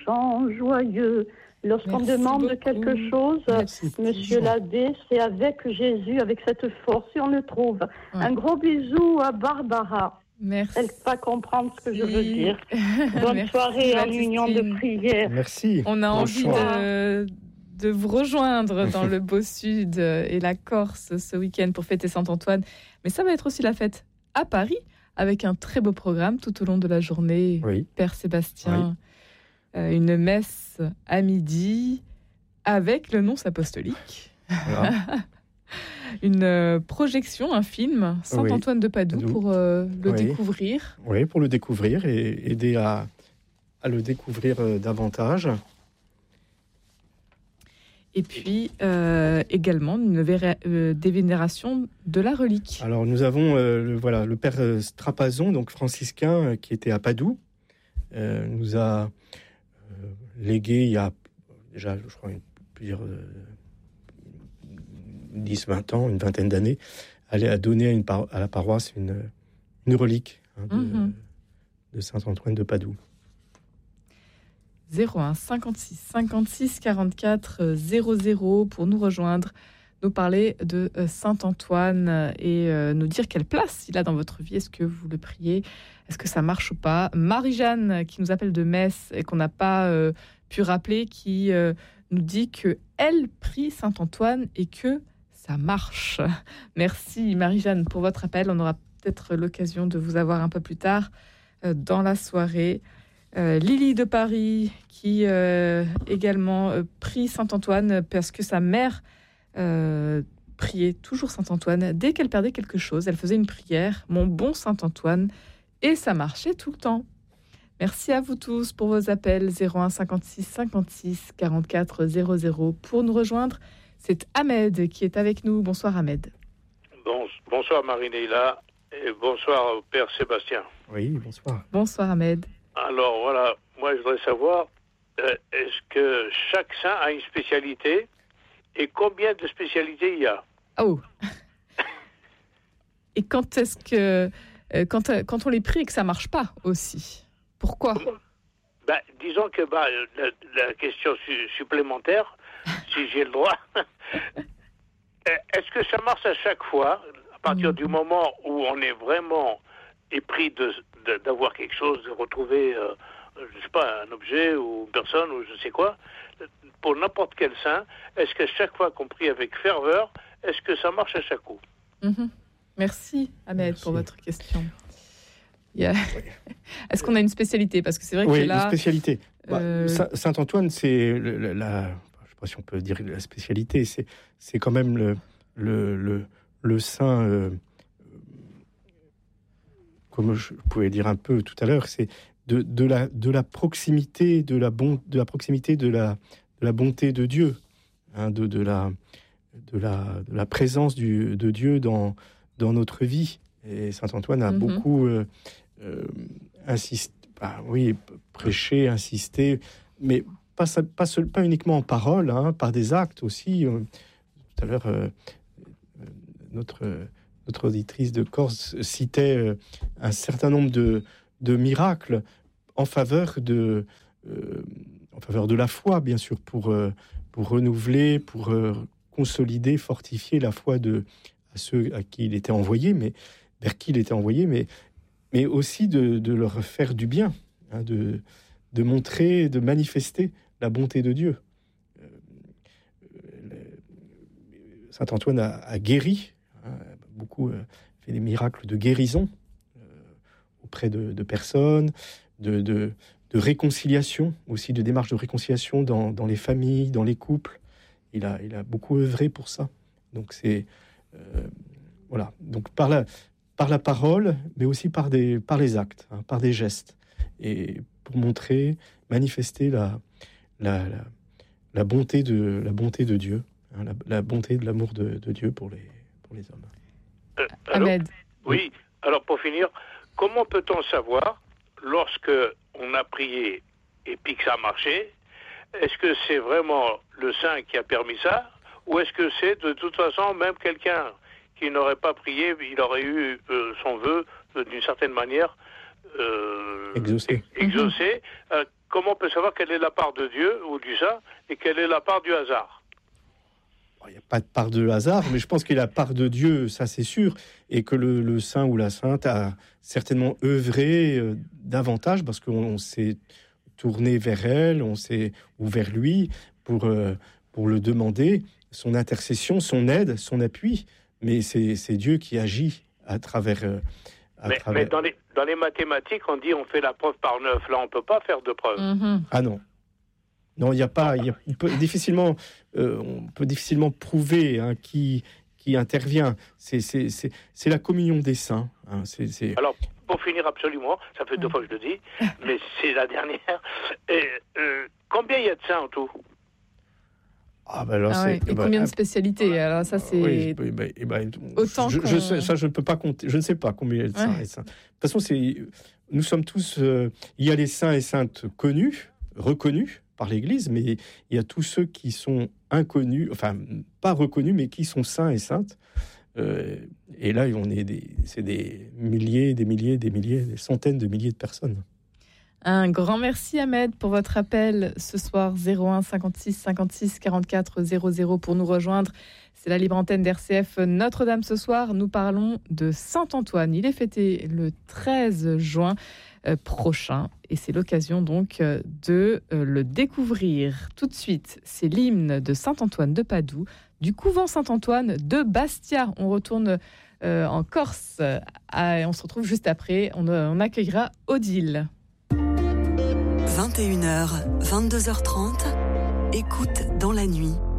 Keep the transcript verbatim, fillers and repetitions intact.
chant joyeux. Lorsqu'on Merci demande beaucoup. quelque chose, Merci, Monsieur Jean. l'abbé, c'est avec Jésus, avec cette force, et on le trouve. Ouais. Un gros bisou à Barbara. Merci. Elle va comprendre ce que je veux dire. Bonne Merci, soirée en Baptistine. union de prière. Merci. On a envie Bonsoir. de, de vous rejoindre dans le beau sud et la Corse ce week-end pour fêter Saint-Antoine. Mais ça va être aussi la fête à Paris avec un très beau programme tout au long de la journée. Oui. Père Sébastien, oui. euh, une messe à midi avec le nonce apostolique. Voilà. Une euh, projection, un film, Saint-Antoine oui. de Padoue, Padoue. pour euh, le oui. découvrir. Oui, pour le découvrir et aider à, à le découvrir euh, davantage. Et puis euh, également une véra- euh, des vénérations de la relique. Alors nous avons euh, le, voilà, le père Strapazon, donc franciscain, euh, qui était à Padoue, euh, nous a euh, légué il y a déjà, je crois, une, plusieurs euh, dix vingt ans, une vingtaine d'années, à, à donner à, une par- à la paroisse une, une relique hein, de, mm-hmm. de Saint-Antoine de Padoue. zéro un cinquante-six cinquante-six quarante-quatre zéro zéro pour nous rejoindre, nous parler de Saint-Antoine et euh, nous dire quelle place il a dans votre vie. Est-ce que vous le priez? Est-ce que ça marche ou pas? Marie-Jeanne, qui nous appelle de Metz et qu'on n'a pas euh, pu rappeler, qui euh, nous dit qu'elle prie Saint-Antoine et que ça marche. Merci Marie-Jeanne pour votre appel. On aura peut-être l'occasion de vous avoir un peu plus tard euh, dans la soirée. Euh, Lily de Paris qui euh, également euh, prie Saint-Antoine parce que sa mère euh, priait toujours Saint-Antoine dès qu'elle perdait quelque chose. Elle faisait une prière, mon bon Saint-Antoine, et ça marchait tout le temps. Merci à vous tous pour vos appels. Zéro un cinquante-six cinquante-six quarante-quatre zéro zéro pour nous rejoindre. C'est Ahmed qui est avec nous. Bonsoir Ahmed. Bon, bonsoir Marie-Neila et bonsoir au Père Sébastien. Oui, bonsoir. Bonsoir Ahmed. Alors voilà, moi je voudrais savoir, euh, est-ce que chaque saint a une spécialité et combien de spécialités il y a? Oh. Et quand est-ce que euh, quand, quand on les prie et que ça marche pas aussi? Pourquoi? Ben, disons que bah, la, la question su- supplémentaire, si j'ai le droit, est-ce que ça marche à chaque fois, à partir mmh. du moment où on est vraiment épris de, de, d'avoir quelque chose, de retrouver, euh, je sais pas, un objet ou une personne ou je sais quoi, pour n'importe quel saint, est-ce que chaque fois qu'on prie avec ferveur, est-ce que ça marche à chaque coup? mmh. Merci Ahmed Merci. pour votre question. Yeah. Oui. Est-ce qu'on a une spécialité? Parce que c'est vrai oui, que là... une spécialité. Euh... Bah, Saint-Antoine, c'est le, la... Je sais pas si on peut dire la spécialité, c'est, c'est quand même le, le, le, le saint... Euh, comme je pouvais dire un peu tout à l'heure, c'est de, de, la, de la proximité, de la, bon, de la proximité de la, de la bonté de Dieu, hein, de, de, la, de, la, de la présence du, de Dieu dans, dans notre vie. Et Saint-Antoine a mm-hmm. beaucoup euh, euh, insisté, bah, oui, prêché, insisté, mais pas, pas, seul, pas uniquement en parole, hein, par des actes aussi. Euh, tout à l'heure, euh, notre... Euh, Notre auditrice de Corse citait euh, un certain nombre de, de miracles en faveur de, euh, en faveur de la foi, bien sûr, pour, euh, pour renouveler, pour euh, consolider, fortifier la foi de, à ceux à qui il était envoyé, mais vers qui il était envoyé, mais, mais aussi de, de leur faire du bien, hein, de, de montrer, de manifester la bonté de Dieu. Euh, Saint Antoine a, a guéri, hein, beaucoup euh, fait des miracles de guérison euh, auprès de, de personnes, de, de, de réconciliation, aussi de démarches de réconciliation dans, dans les familles, dans les couples. Il a, il a beaucoup œuvré pour ça. Donc c'est euh, voilà. Donc par la, par la parole, mais aussi par des, par les actes, hein, par des gestes, et pour montrer, manifester la, la, la, la bonté de la bonté de Dieu, hein, la, la bonté de l'amour de, de Dieu pour les, pour les hommes. Euh, Ahmed. Oui. Alors pour finir, comment peut-on savoir lorsque on a prié et puis que ça a marché? Est-ce que c'est vraiment le saint qui a permis ça, ou est-ce que c'est de toute façon même quelqu'un qui n'aurait pas prié, il aurait eu euh, son vœu euh, d'une certaine manière euh, exaucé, exaucé. Euh, comment on peut savoir quelle est la part de Dieu ou du saint et quelle est la part du hasard? Il n'y a pas de part de hasard, mais je pense qu'il y a la part de Dieu, ça c'est sûr, et que le, le saint ou la sainte a certainement œuvré euh, davantage parce qu'on on s'est tourné vers elle, on s'est ou vers lui pour euh, pour le demander son intercession, son aide, son appui. Mais c'est, c'est Dieu qui agit à travers. Euh, à mais, travers... mais dans les dans les mathématiques, on dit on fait la preuve par neuf. Là, on peut pas faire de preuve. Mm-hmm. Ah non. Non, il n'y a pas. Y a, on peut difficilement, euh, on peut difficilement prouver hein, qui qui intervient. C'est, c'est, c'est, c'est la communion des saints. Hein, c'est, c'est... Alors, pour finir absolument, ça fait deux fois que je le dis, mais c'est la dernière. Et, euh, combien il y a de saints en tout? Ah ben alors ah c'est, ouais. Et bah, combien de spécialités? Alors ça c'est oui, bah, bah, bah, autant je, qu'on... je sais, ça je ne peux pas compter. Je ne sais pas combien il y a de saints ouais. et saintes. De toute façon, c'est nous sommes tous. Euh, il y a les saints et saintes connus, reconnus par l'Église, mais il y a tous ceux qui sont inconnus, enfin pas reconnus, mais qui sont saints et saintes. Euh, et là, on est des, c'est des milliers, des milliers, des milliers, des centaines de milliers de personnes. Un grand merci Ahmed pour votre appel ce soir. Zéro un cinquante-six cinquante-six quarante-quatre zéro zéro pour nous rejoindre. C'est la libre antenne d'R C F Notre-Dame ce soir. Nous parlons de Saint-Antoine. Il est fêté le treize juin prochain et c'est l'occasion donc de le découvrir. Tout de suite, c'est l'hymne de Saint-Antoine de Padoue du couvent Saint-Antoine de Bastia. On retourne euh, en Corse et on se retrouve juste après. On, on accueillera Odile. vingt et une heures, vingt-deux heures trente, écoute dans la nuit.